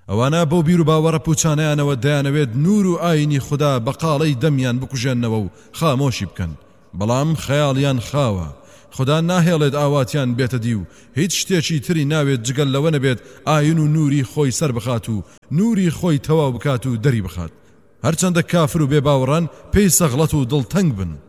ئەوانە بەو بیر و باوەڕە پوچانیانەوە دەیانەوێت نور و ئاینی خوددا بە قاڵەی دەمیان بکوژێنەوە و خامۆشی بکەن بەڵام خەیاڵیان خاوە خوددا ناهێڵێت ئاواتیان بێتە دی و هیچ شتێکی تری ناوێت جگەل لەوە نەبێت ئاین و نوری خۆی سەر بخات و نوری خۆی تەواو بکات و دەری بخات هەرچەندە کافر و بێباوەڕان پێی سەغڵەت و دڵتەنگ بن